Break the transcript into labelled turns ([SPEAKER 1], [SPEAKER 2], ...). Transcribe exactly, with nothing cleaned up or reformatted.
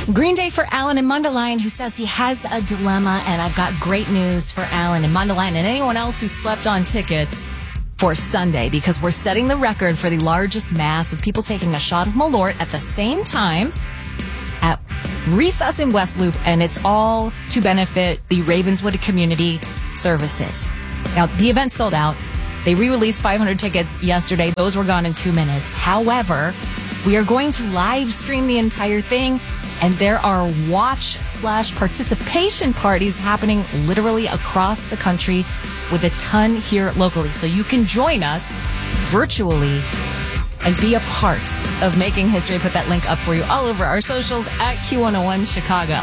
[SPEAKER 1] Green Day for Alan in Mundelein, who says he has a dilemma, and I've got great news for Alan in Mundelein and anyone else who slept on tickets for Sunday, because we're setting the record for the largest mass of people taking a shot of Malort at the same time at Recess in West Loop, and it's all to benefit the Ravenswood Community Services. Now, the event sold out. They re-released five hundred tickets yesterday. Those were gone in two minutes. However, we are going to live stream the entire thing, and there are watch slash participation parties happening literally across the country with a ton here locally. So you can join us virtually and be a part of making history. Put that link up for you all over our socials at Q one oh one Chicago.